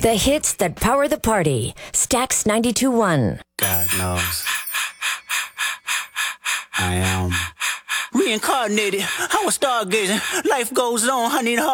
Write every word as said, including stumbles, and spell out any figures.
The hits that power the party. Stax ninety-two point one. God knows. I am reincarnated. I was stargazing. Life goes on. I need a heart.